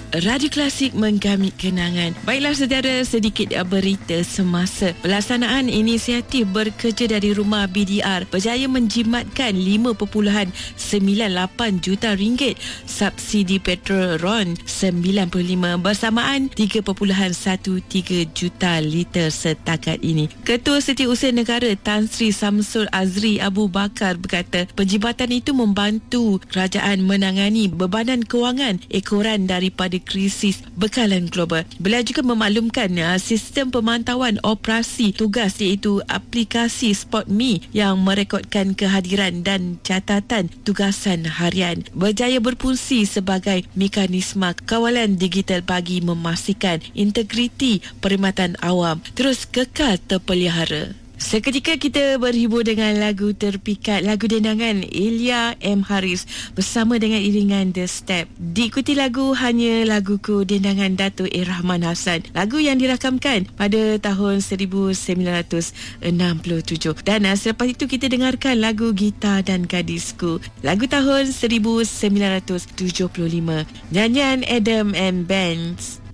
Radio Klasik menggamit kenangan. Baiklah saudara, sedikit berita semasa pelaksanaan inisiatif bekerja dari rumah BDR berjaya menjimatkan 5.98 juta ringgit subsidi petrol RON 95 bersamaan 3.13 juta liter setakat ini. Ketua Setiausaha Negara Tan Sri Samsul Azri Abu Bakar berkata penjimatan itu membantu kerajaan menangani bebanan kewangan ekoran daripada krisis bekalan global. Beliau juga memaklumkan sistem pemantauan operasi tugas iaitu aplikasi SpotMe yang merekodkan kehadiran dan catatan tugasan harian berjaya berfungsi sebagai mekanisme kawalan digital bagi memastikan integriti perkhidmatan awam terus kekal terpelihara. Seketika kita berhibur dengan lagu terpikat, lagu dendangan Ilya M. Haris bersama dengan iringan The Step. Diikuti lagu Hanya Laguku dendangan Dato' Rahman Hassan, lagu yang dirakamkan pada tahun 1967. Dan selepas itu kita dengarkan lagu Gitar dan Gadisku, lagu tahun 1975, nyanyian Adam and Banks.